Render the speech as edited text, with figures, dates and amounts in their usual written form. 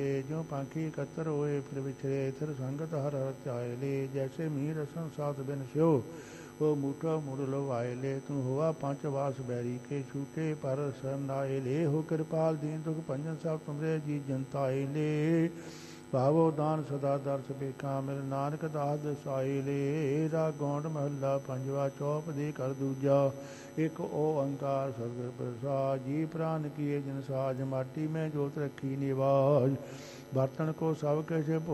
ਜੋ ਪਾਖੀ ਇਕੱਤਰ ਹੋਏ ਫਿਰ ਵਿਛਰੇ ਥਿਰ ਸੰਗਤ ਹਰ ਹਰ ਧਿਆਏ ਲੇ ਜੈਸੇ ਮੀਂਹ ਰਸਨ ਸਾਤ ਬਿਨ ਸਿਓ ਉਹ ਮੂਠਾ ਮੁੜ ਲਵਾਏ ਲੇ ਤੂੰ ਹੋਆ ਪੰਚ ਵਾਸ ਬੈਰੀ ਕੇ ਛੂਟੇ ਪਰ ਸਰਨਾਏ ਲੇ ਹੋ ਕਿਰਪਾਲ ਦੀਨ ਦੁਖ ਭੰਜਨ ਸਭ ਤੁਮਰੇ ਜੀ ਜਨਤਾਏ ਲੇ ਭਾਵੋ ਦਾਨ ਸਦਾ ਦਰਸ ਬੇਖਾ ਮਿਲ ਨਾਨਕ ਦਾਸ ਦਸਾਏ ਲੇ ਰਾ ਗੌਂਡ ਮਹੱਲਾ ਪੰਜਵਾ ਚੌਪ ਦੇ ਕਰ ਦੂਜਾ ਇੱਕ ਓੰਕਾਰ ਸਤਿਗੁਰ ਪ੍ਰਸਾਦ ਜੀ ਪ੍ਰਾਨ ਕੀਏ ਜਿਨ ਸਾਜ ਮਾਟੀ ਮੈਂ ਜੋਤ ਰੱਖੀ ਨਿਵਾਜ ਬਰਤਨ ਕੋ ਸਭ ਕਿਛ